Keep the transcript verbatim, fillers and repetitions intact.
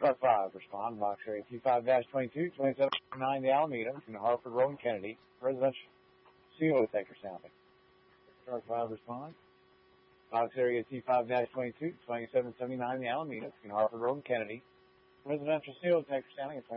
Star five, respond, box area T five twenty-two, twenty-seven nine, the Alameda, in Hartford Road and Kennedy, residential C O detector sounding. Star five, respond. Box area T five twenty-two, twenty-seven seventy-nine, the Alameda, in Hartford Road and Kennedy, residential C O detector sounding at